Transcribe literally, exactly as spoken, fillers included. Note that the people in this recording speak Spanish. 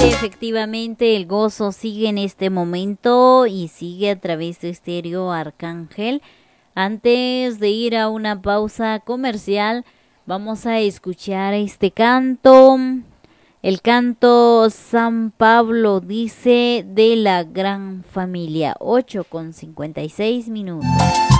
Efectivamente, el gozo sigue en este momento y sigue a través de Estéreo Arcángel. Antes de ir a una pausa comercial, vamos a escuchar este canto. El canto San Pablo dice de la gran familia, ocho con cincuenta y seis minutos.